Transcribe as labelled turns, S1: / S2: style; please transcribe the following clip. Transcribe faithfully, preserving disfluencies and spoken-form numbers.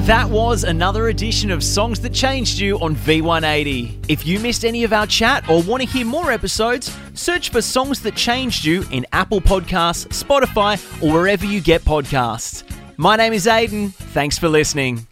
S1: That was another edition of Songs That Changed You on V one eighty. If you missed any of our chat or want to hear more episodes, search for Songs That Changed You in Apple Podcasts, Spotify, or wherever you get podcasts. My name is Aidan. Thanks for listening.